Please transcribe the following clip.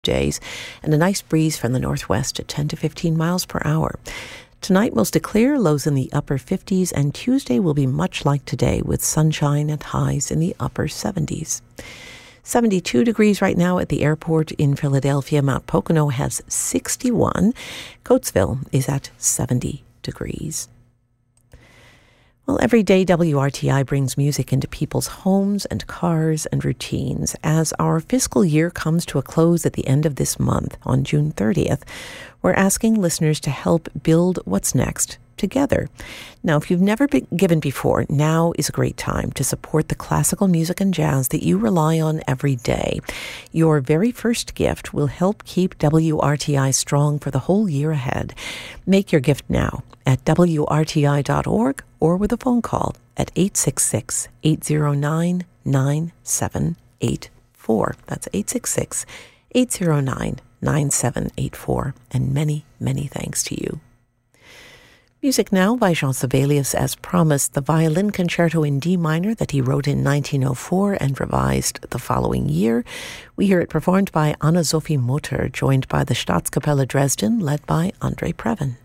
days, and a nice breeze from the northwest at 10 to 15 miles per hour. Tonight, mostly clear, lows in the upper 50s, and Tuesday will be much like today with sunshine and highs in the upper 70s. 72 degrees right now at the airport in Philadelphia. Mount Pocono has 61. Coatesville is at 70 degrees. Well, every day WRTI brings music into people's homes and cars and routines. As our fiscal year comes to a close at the end of this month, on June 30th, we're asking listeners to help build what's next together. Now, if you've never been given before, now is a great time to support the classical music and jazz that you rely on every day. Your very first gift will help keep WRTI strong for the whole year ahead. Make your gift now at WRTI.org or with a phone call at 866-809-9784. That's 866-809-9784. And many, many thanks to you. Music now by Jean Sibelius, as promised, the violin concerto in D minor that he wrote in 1904 and revised the following year. We hear it performed by Anna-Sophie Mutter, joined by the Staatskapelle Dresden, led by André Previn.